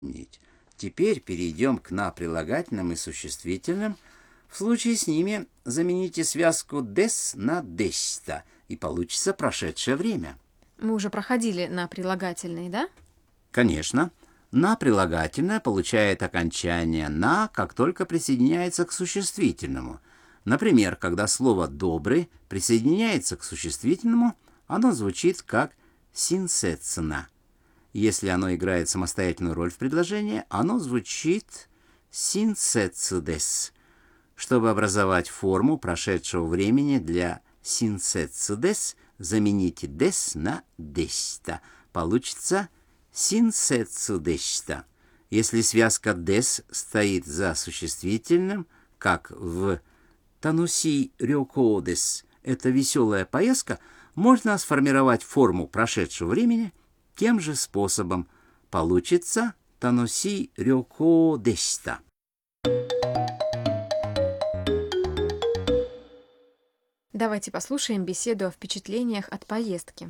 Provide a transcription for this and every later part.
Теперь перейдем к на прилагательным и существительным. В случае с ними замените связку des на desta, и получится прошедшее время. Мы уже проходили на прилагательные, да? Конечно. На прилагательное получает окончание «на», как только присоединяется к существительному. Например, когда слово «добрый» присоединяется к существительному, оно звучит как «синсецна». Если оно играет самостоятельную роль в предложении, оно звучит «синсецидес». Чтобы образовать форму прошедшего времени для «синсецидес», замените «des» на «desta». Получится «синсецидешта». Если связка «des» стоит за существительным, как в «тануси рёкодес» — это веселая поездка, можно сформировать форму прошедшего времени тем же способом. Получится «тануси рёкодешта». Давайте послушаем беседу о впечатлениях от поездки.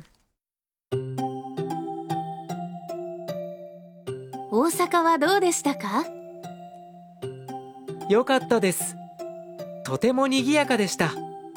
大阪はどうでしたか？ よかったです。とても賑やかでした。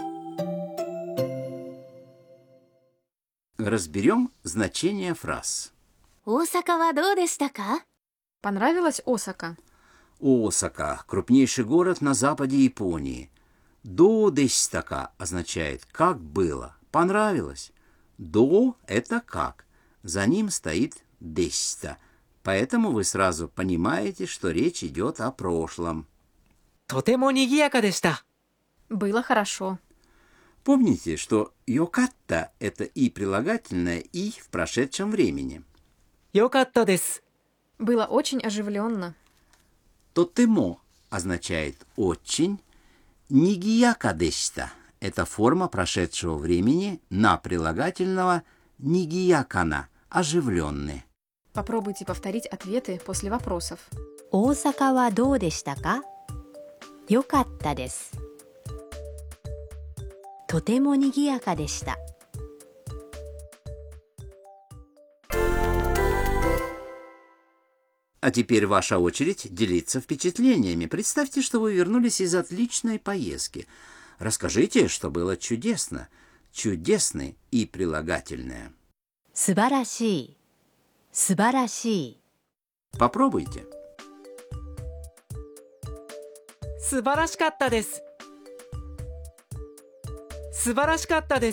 Разберем значение фраз. 大阪はどうでしたか？ Понравилась Осака? Осака – крупнейший город на западе Японии. До десятака означает «как было», «понравилось». До – это «как». За ним стоит десята. Поэтому вы сразу понимаете, что речь идет о прошлом. とても賑やかでした。 Было хорошо. Помните, что «йокатта» – это и прилагательное, и в прошедшем времени. よかったです。 Было очень оживленно. «Тотемо» означает «очень». «Нигияка дешта» – это форма прошедшего времени на прилагательного «нигиякана» – «оживленный». Попробуйте повторить ответы после вопросов. 大阪はどうでしたか？よかったです。とても賑やかでした。 А теперь ваша очередь делиться впечатлениями. Представьте, что вы вернулись из отличной поездки. Расскажите, что было чудесно. Чудесный и прилагательное. 素晴らしい。素晴らしい。 Попробуйте. 素晴らしかったです。素晴らしかったです。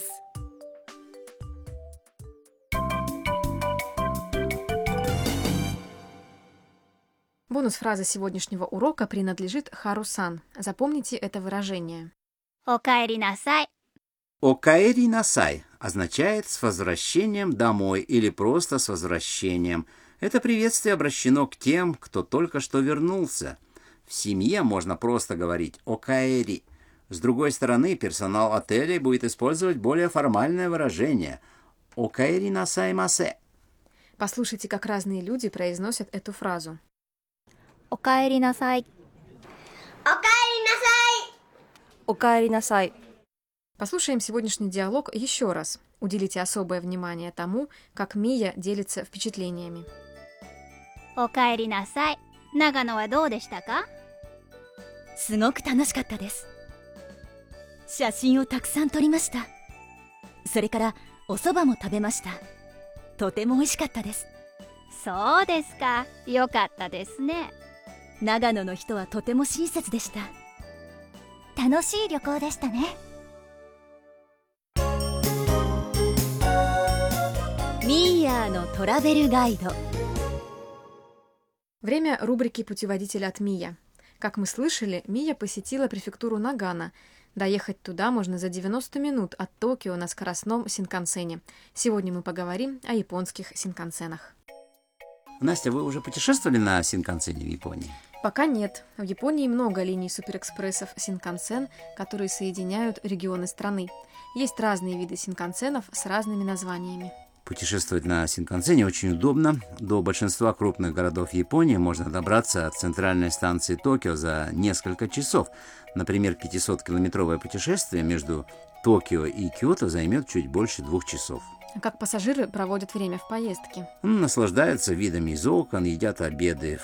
Бонус фразы сегодняшнего урока принадлежит Хару-сан. Запомните это выражение. おかえりなさい。 «Окаэри насай» означает «с возвращением домой» или просто «с возвращением». Это приветствие обращено к тем, кто только что вернулся. В семье можно просто говорить «окаэри». С другой стороны, персонал отеля будет использовать более формальное выражение «окаэри насай масе». Послушайте, как разные люди произносят эту фразу. おかえりなさい。おかえりなさい。 おかえりなさい。 Послушаем сегодняшний диалог еще раз. Уделите особое внимание тому, как Мия делится впечатлениями. おかえりなさい。長野はどうでしたか？すごく楽しかったです。写真をたくさん撮りました。それからお蕎麦も食べました。とても美味しかったです。そうですか。よかったですね。長野の人はとても親切でした。楽しい旅行でしたね。ミーヤーのトラベルガイド。 Время рубрики «Путеводитель от Мия». Как мы слышали, Мия посетила префектуру Нагано. Доехать туда можно за 90 минут от Токио на скоростном синкансене. Сегодня мы поговорим о японских синкансенах. Настя, вы уже путешествовали на синкансене в Японии? Пока нет. В Японии много линий суперэкспрессов синкансен, которые соединяют регионы страны. Есть разные виды синкансенов с разными названиями. Путешествовать на синкансене очень удобно. До большинства крупных городов Японии можно добраться от центральной станции Токио за несколько часов. Например, 500-километровое путешествие между Токио и Киото займет чуть больше 2 часов. Как пассажиры проводят время в поездке? Наслаждаются видами из окон, едят обеды